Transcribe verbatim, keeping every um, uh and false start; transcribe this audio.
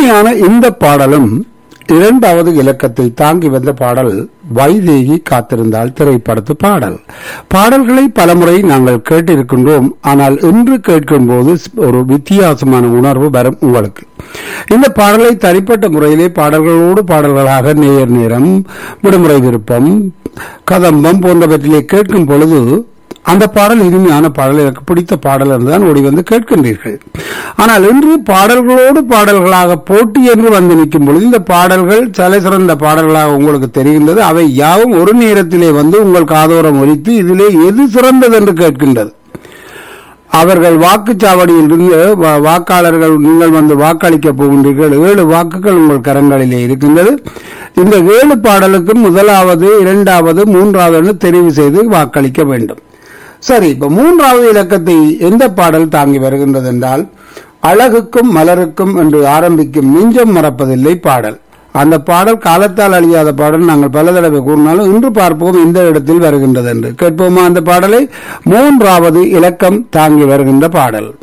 இனிமையான இந்த பாடலும் இரண்டாவது இலக்கத்தில் தாங்கி வந்த பாடல் வைதேகி காத்திருந்தால் திரைப்படத்து பாடல். பாடல்களை பலமுறை நாங்கள் கேட்டிருக்கின்றோம். ஆனால் இன்று கேட்கும் போது ஒரு வித்தியாசமான உணர்வு வரும் உங்களுக்கு. இந்த பாடலை தனிப்பட்ட முறையிலே பாடல்களோடு பாடல்களாக நேர் நேரம், விடுமுறை விருப்பம், கதம்பம் போன்றவற்றிலே கேட்கும் பொழுது அந்த பாடல் இனிமையான பாடல், எனக்கு பிடித்த பாடல் என்றுதான் ஓடி வந்து கேட்கின்றீர்கள். ஆனால் இன்று பாடல்களோடு பாடல்களாக போட்டி என்று வந்து நிற்கும் பொழுது இந்த பாடல்கள் தலை சிறந்த பாடல்களாக உங்களுக்கு தெரிகின்றது. அவை யாவும் ஒரு நேரத்திலே வந்து உங்கள் காதோரம் ஒலித்து இதிலே எது சிறந்தது என்று கேட்கின்றது. அவர்கள் வாக்குச்சாவடியில் இருந்து வாக்காளர்கள் நீங்கள் வந்து வாக்களிக்க போகின்றீர்கள். ஏழு வாக்குகள் உங்கள் கரங்களிலே இருக்கின்றது. இந்த ஏழு பாடலுக்கும் முதலாவது, இரண்டாவது, மூன்றாவது தெரிவு செய்து வாக்களிக்க வேண்டும். சரி, இப்ப மூன்றாவது இலக்கத்தை எந்த பாடல் தாங்கி வருகின்றது என்றால், அழகுக்கும் மலருக்கும் என்று ஆரம்பிக்கும் நெஞ்சம் மறப்பதில்லை பாடல். அந்த பாடல் காலத்தால் அழியாத பாடல். நாங்கள் பல தடவை கூறினாலும் இன்று பார்ப்போம் இந்த இடத்தில் வருகின்றது என்று கேட்போமா அந்த பாடலை. மூன்றாவது இலக்கம் தாங்கி வருகின்ற பாடல்.